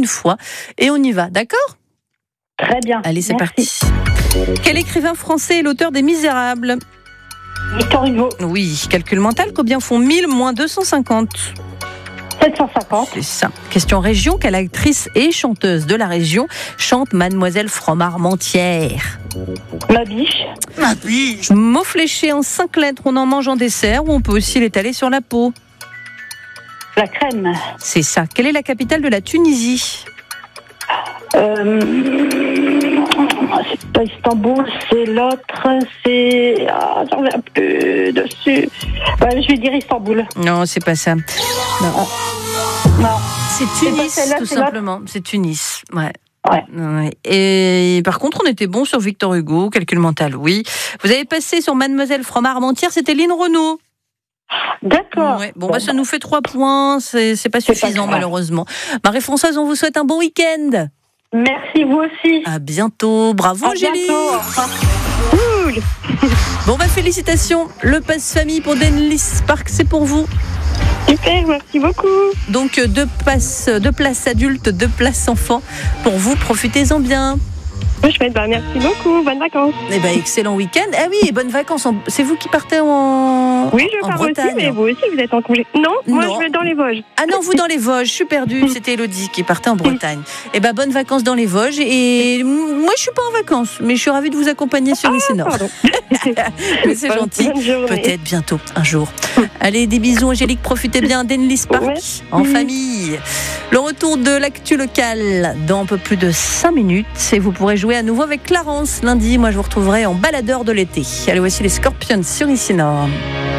une fois et on y va, d'accord ? Très bien. Allez, c'est Merci. parti. Quel écrivain français est l'auteur des Misérables ? Victor Hugo, Oui, calcul mental, combien font 1000 moins 250 ? 750. C'est ça. Question région, quelle actrice et chanteuse de la région chante Mademoiselle From-Armentières ? Ma biche, Mot fléché en 5 lettres, on en mange en dessert ou on peut aussi l'étaler sur la peau. la crème. C'est ça. Quelle est la capitale de la Tunisie ? C'est pas Istanbul, c'est l'autre, c'est... Ah, j'en reviens plus dessus. Ouais, je vais dire Istanbul. Non, c'est pas ça. Non. C'est C'est Tunis, pas celle-là, tout c'est l'autre. simplement. C'est Tunis, ouais. Ouais. Ouais. Et par contre, on était bon sur Victor Hugo, calcul mental, oui. Vous avez passé sur Mademoiselle From-Armentières, c'était Lynn Renaud. D'accord. Ouais. Bon, ça nous fait 3 points, c'est pas C'est pas suffisant grave. malheureusement. Marie-Françoise, on vous souhaite un bon week-end. Merci, vous aussi. À bientôt, bravo À Angélique. bientôt. Au revoir. Bon, félicitations, le pass famille pour Denlis Park, c'est pour vous. Super, merci beaucoup. Donc 2 places adultes, 2 places enfants. Pour vous, profitez-en bien. Merci beaucoup. Bonnes vacances. Eh ben, excellent week-end. Ah oui, et bonnes vacances. C'est vous qui partez en Oui, je en pars Bretagne. aussi, mais vous aussi, vous êtes en congé. Non, moi, Non. je vais dans les Vosges. Ah non, vous dans les Vosges, je suis perdue. C'était Elodie qui partait en Bretagne. Eh ben, bonnes vacances dans les Vosges. Et moi, je suis pas en vacances, mais je suis ravie de vous accompagner sur l'IC Nord. Pardon. Mais c'est gentil. Bonne journée. Peut-être bientôt, un jour. Allez, des bisous, Angélique. Profitez bien d'Enlis Park Merci. en famille. Le retour de l'actu locale dans un peu plus de 5 minutes. Et vous pourrez jouer à nouveau avec Clarence lundi. Moi, je vous retrouverai en baladeur de l'été. Allez, voici les Scorpions sur IC Nord.